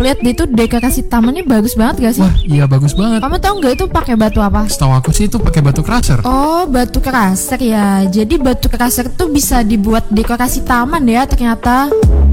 lihat itu dekorasi tamannya bagus banget gak sih? Wah, iya bagus banget. Kamu tahu nggak itu pakai batu apa? Setahu aku sih itu pakai batu crusher. Oh, batu crusher ya. Jadi batu crusher tuh bisa dibuat dekorasi taman ya ternyata.